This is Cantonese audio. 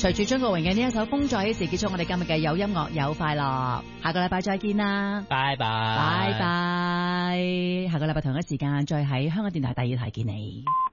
隨住張國榮嘅呢一首《風再起時》結束我哋今日嘅有音樂有快樂，下個禮拜再見啦， 拜拜， 拜拜，下個禮拜同一時間再喺香港電台第二台見你。